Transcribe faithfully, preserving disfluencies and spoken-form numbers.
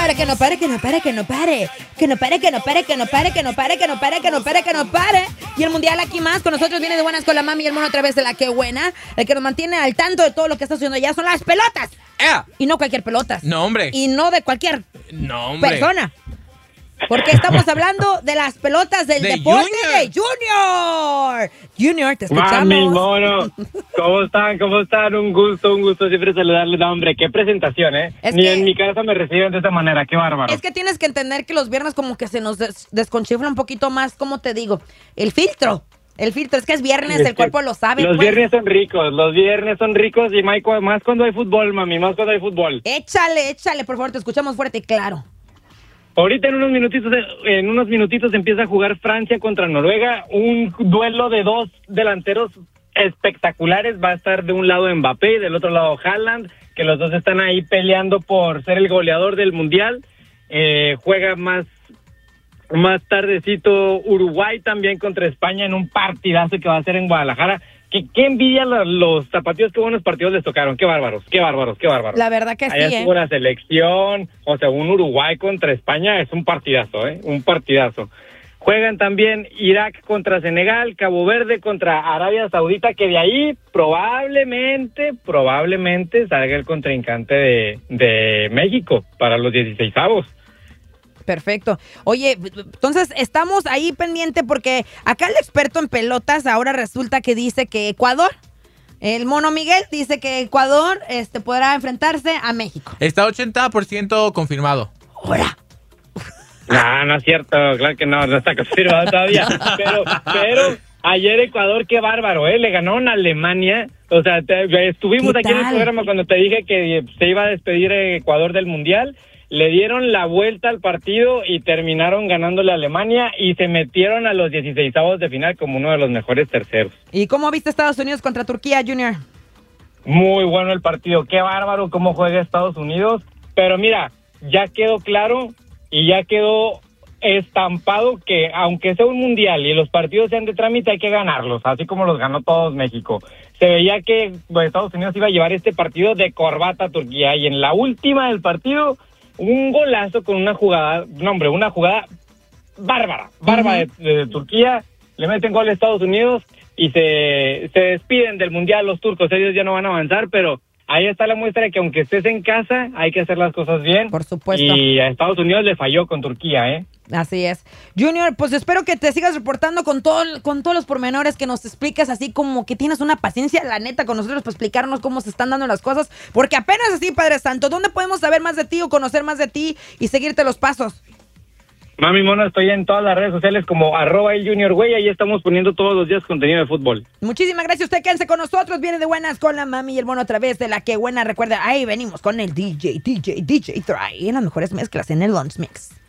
pare, que no pare, que no pare, que no pare. Que no pare, que no pare, que no pare, que no pare, que no pare, que no pare, que no pare. Y el mundial aquí más. Con nosotros viene de buenas con la mami y el mono otra vez de la que buena. El que nos mantiene al tanto de todo lo que está sucediendo ya son las pelotas. ¡Ea! Y no cualquier pelotas. No, hombre. Y no de cualquier No, hombre. persona. Porque estamos hablando de las pelotas del De deporte Junior. de Junior. Junior, te escuchamos. Mami, mono, ¿cómo están? ¿Cómo están? Un gusto, un gusto siempre saludarles. No, hombre, qué presentación, ¿eh? Es Ni que- en mi casa me reciben de esta manera, qué bárbaro. Es que tienes que entender que los viernes como que se nos des- desconchifla un poquito más, ¿cómo te digo? El filtro. El filtro, es que es viernes, Es el que cuerpo lo sabe. Los pues. viernes son ricos, los viernes son ricos y más cu- más cuando hay fútbol, mami, más cuando hay fútbol. Échale, échale, por favor, te escuchamos fuerte y claro. Ahorita en unos minutitos, en unos minutitos empieza a jugar Francia contra Noruega, un duelo de dos delanteros espectaculares. Va a estar de un lado Mbappé y del otro lado Haaland, que los dos están ahí peleando por ser el goleador del mundial. Eh, juega más más tardecito Uruguay también contra España en un partidazo que va a ser en Guadalajara. Qué, qué envidia los, los tapatíos, qué buenos partidos les tocaron, qué bárbaros, qué bárbaros, qué bárbaros. La verdad que Allá sí, estuvo ¿eh? la selección, o sea, un Uruguay contra España es un partidazo, ¿eh? Un partidazo. Juegan también Irak contra Senegal, Cabo Verde contra Arabia Saudita, que de ahí probablemente, probablemente salga el contrincante de, de México para los dieciseisavos. Perfecto. Oye, entonces estamos ahí pendiente porque acá el experto en pelotas ahora resulta que dice que Ecuador, el mono Miguel dice que Ecuador este, podrá enfrentarse a México. Está ochenta por ciento confirmado. ¡Hora! No, no es cierto, claro que no, no está confirmado todavía. Pero, pero ayer Ecuador, qué bárbaro, ¿eh? Le ganaron a Alemania. O sea, te- estuvimos ¿Qué aquí en el tal? programa cuando te dije que se iba a despedir Ecuador del Mundial. Le dieron la vuelta al partido y terminaron ganándole a Alemania y se metieron a los dieciseisavos de final como uno de los mejores terceros. ¿Y cómo viste Estados Unidos contra Turquía, Junior? Muy bueno el partido, qué bárbaro cómo juega Estados Unidos. Pero mira, ya quedó claro y ya quedó estampado que aunque sea un mundial y los partidos sean de trámite hay que ganarlos, así como los ganó todos México. Se veía que pues, Estados Unidos iba a llevar este partido de corbata a Turquía y en la última del partido un golazo con una jugada, no hombre, una jugada bárbara, bárbara uh-huh. de, de Turquía, le meten gol a Estados Unidos y se, se despiden del mundial los turcos, ellos ya no van a avanzar, pero ahí está la muestra de que aunque estés en casa, hay que hacer las cosas bien. Por supuesto. Y a Estados Unidos le falló con Turquía, ¿eh? Así es. Junior, pues espero que te sigas reportando con todo, con todos los pormenores, que nos expliques así como que tienes una paciencia, la neta, con nosotros para explicarnos cómo se están dando las cosas, porque apenas así, Padre Santo, ¿dónde podemos saber más de ti o conocer más de ti y seguirte los pasos? Mami mono, estoy en todas las redes sociales como arroba el Junior Güey, ahí estamos poniendo todos los días contenido de fútbol. Muchísimas gracias, usted quédense con nosotros, viene de buenas con la mami y el mono a través de la que buena, recuerda, ahí venimos con el D J, D J, D J Try, en las mejores mezclas en el Lunch Mix.